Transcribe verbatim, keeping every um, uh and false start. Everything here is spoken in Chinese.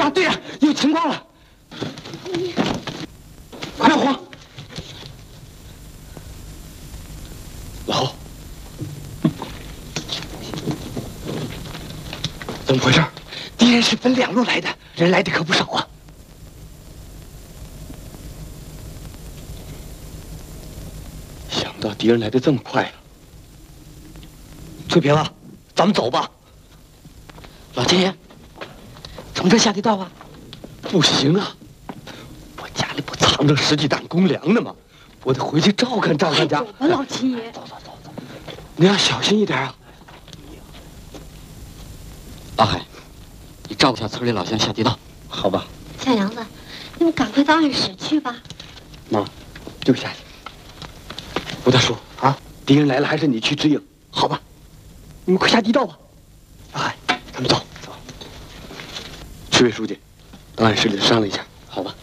呀，对呀，有情况了！ 你不要慌，老侯，怎么回事？敌人是分两路来的，人来的可不少啊！想不到敌人来的这么快啊！翠萍啊，咱们走吧。老天爷，从这下地道啊？不行啊，我家里不藏着十几担公粮呢吗？我得回去照看照看家。 走吧，老七爷。 走走走走，你要小心一点啊。 老海，你照顾下村里老乡下地道， 好吧。 小杨子，你们赶快到暗室去吧。 妈，就下去。吴大叔啊，敌人来了，还是你去指引，好吧？你们快下地道吧。哎，咱们走走。区委书记，到暗室里商量一下，好吧？